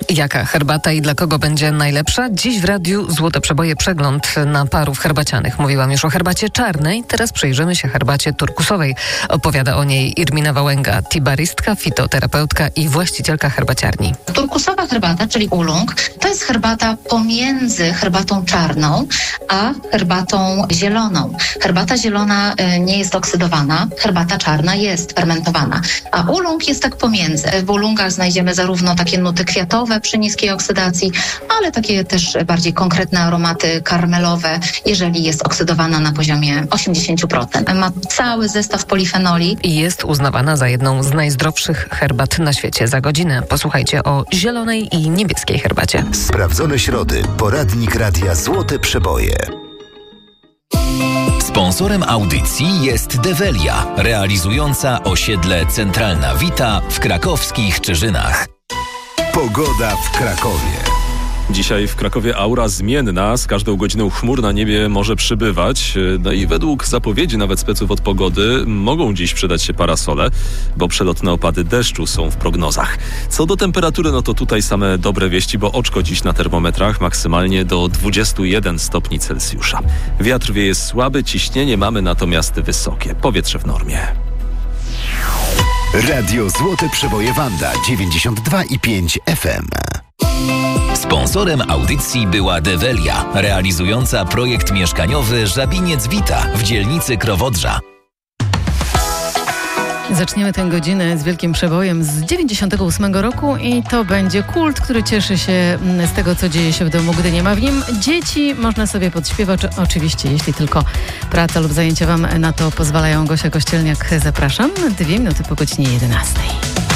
Jaka herbata i dla kogo będzie najlepsza? Dziś w radiu Złote Przeboje przegląd naparów herbacianych. Mówiłam już o herbacie czarnej, teraz przyjrzymy się herbacie turkusowej. Opowiada o niej Irmina Wałęga, tibaristka, fitoterapeutka i właścicielka herbaciarni. Turkusowa herbata, czyli oolong, to jest herbata pomiędzy herbatą czarną a herbatą zieloną. Herbata zielona nie jest oksydowana, herbata czarna jest fermentowana, a oolong jest tak pomiędzy. W oolongach znajdziemy zarówno takie nuty kwiatowe przy niskiej oksydacji, ale takie też bardziej konkretne aromaty karmelowe, jeżeli jest oksydowana na poziomie 80%. Ma cały zestaw polifenoli. I jest uznawana za jedną z najzdrowszych herbat na świecie. Za godzinę posłuchajcie o zielonej i niebieskiej herbacie. Sprawdzone środy. Poradnik Radia Złote Przeboje. Sponsorem audycji jest Develia, realizująca osiedle Centralna Wita w krakowskich Czyżynach. Pogoda w Krakowie. Dzisiaj w Krakowie aura zmienna, z każdą godziną chmur na niebie może przybywać. No i według zapowiedzi nawet speców od pogody mogą dziś przydać się parasole, bo przelotne opady deszczu są w prognozach. Co do temperatury, no to tutaj same dobre wieści, bo oczko dziś na termometrach maksymalnie do 21 stopni Celsjusza. Wiatr wieje słaby, ciśnienie mamy natomiast wysokie. Powietrze w normie. Radio Złote Przeboje Wanda 92,5 FM. Sponsorem audycji była Develia, realizująca projekt mieszkaniowy Żabiniec Wita w dzielnicy Krowodrza. Zaczniemy tę godzinę z wielkim przebojem z 98 roku i to będzie kult, który cieszy się z tego, co dzieje się w domu, gdy nie ma w nim dzieci. Można sobie podśpiewać, oczywiście, jeśli tylko praca lub zajęcia Wam na to pozwalają. Gosia Kościelniak, zapraszam. 2 minuty po godzinie 11.